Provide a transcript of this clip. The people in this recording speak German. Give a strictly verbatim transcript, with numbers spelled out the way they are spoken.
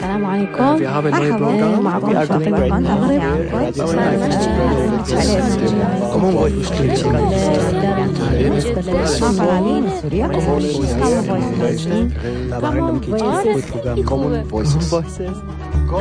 السلام عليكم. Wir haben neue مرحبا Programm. معكم Wir are شاطئ going البرقان المغرب. Comment voyez-vous Comment voices Comment voices